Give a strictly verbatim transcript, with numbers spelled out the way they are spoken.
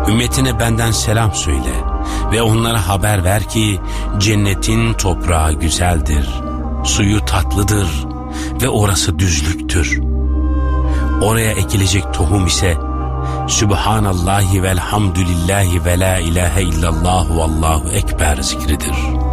Ümmetine benden selam söyle ve onlara haber ver ki cennetin toprağı güzeldir, suyu tatlıdır ve orası düzlüktür. Oraya ekilecek tohum ise Sübhanallahi velhamdülillahi ve la ilahe illallah vallahu ekber zikridir.